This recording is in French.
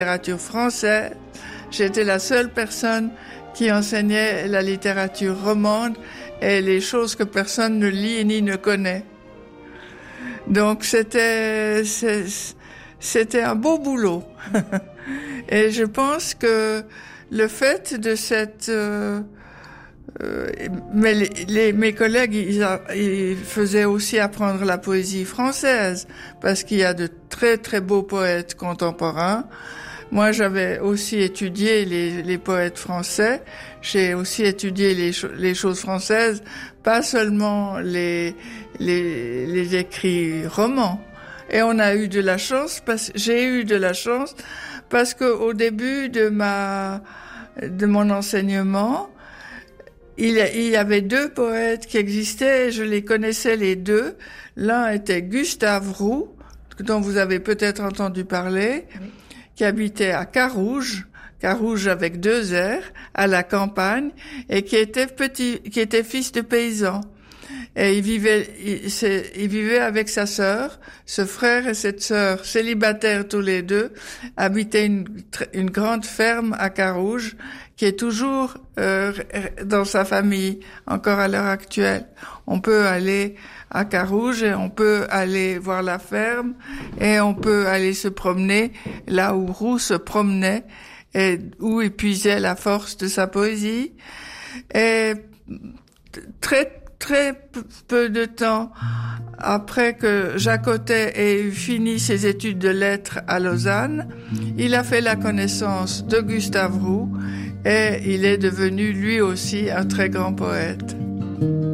littérature française. J'étais la seule personne qui enseignait la littérature romande et les choses que personne ne lit ni ne connaît. Donc c'était un beau boulot. Et je pense que le fait de cette... mes collègues, ils faisaient aussi apprendre la poésie française, parce qu'il y a de très très beaux poètes contemporains. Moi, j'avais aussi étudié les poètes français. J'ai aussi étudié les choses françaises, pas seulement les écrits romans. Et on a eu de la chance, j'ai eu de la chance, parce que au début de mon enseignement, il y avait deux poètes qui existaient, et je les connaissais les deux. L'un était Gustave Roux, dont vous avez peut-être entendu parler, qui habitait à Carouge avec 2 R, à la campagne, et qui était fils de paysan. Et il vivait avec sa sœur. Ce frère et cette sœur, célibataires tous les deux, habitaient une grande ferme à Carouge, qui est toujours dans sa famille, encore à l'heure actuelle. On peut aller à Carouge et on peut aller voir la ferme et on peut aller se promener là où Roux se promenait et où il puisait la force de sa poésie. Et très peu de temps après que Jacotet ait fini ses études de lettres à Lausanne, il a fait la connaissance de Gustave Roux et il est devenu lui aussi un très grand poète.